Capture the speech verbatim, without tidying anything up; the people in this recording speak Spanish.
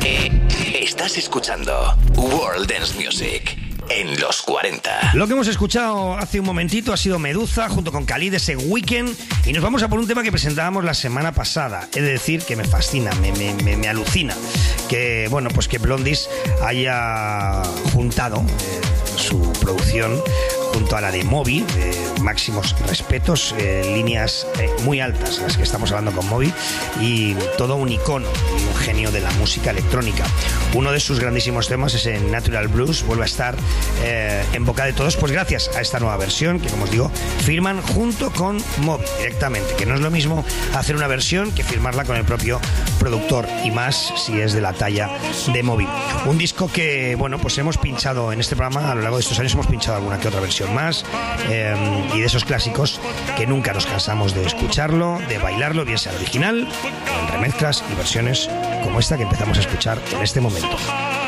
Estás escuchando World Dance Music en los cuarenta. Lo que hemos escuchado hace un momentito ha sido Meduza junto con Khalid, ese Weekend, y nos vamos a por un tema que presentábamos la semana pasada. He de decir que me fascina, me, me, me, me alucina que, bueno, pues que Blondies haya juntado eh, su producción junto a la de Moby, eh, máximos respetos, eh, líneas eh, muy altas las que estamos hablando con Moby, y todo un icono y un genio de la música electrónica. Uno de sus grandísimos temas es en Natural Blues, vuelve a estar eh, en boca de todos, pues gracias a esta nueva versión que, como os digo, firman junto con Moby directamente, que no es lo mismo hacer una versión que firmarla con el propio productor, y más si es de la talla de Moby. Un disco que, bueno, pues hemos pinchado en este programa a lo largo de estos años, hemos pinchado alguna que otra versión más, eh, y de esos clásicos que nunca nos cansamos de escucharlo, de bailarlo, bien sea el original, en remezclas y versiones como esta que empezamos a escuchar en este momento.